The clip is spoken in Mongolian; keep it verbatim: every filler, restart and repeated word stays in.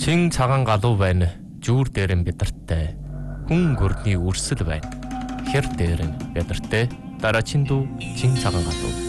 Чин цагаан галуу байна. Жүүр дээр нь бедартай. Хүн гөрний үрсэл байна. Хэр дээр нь бедартай. Дараачин дүү чин цагаан галуу.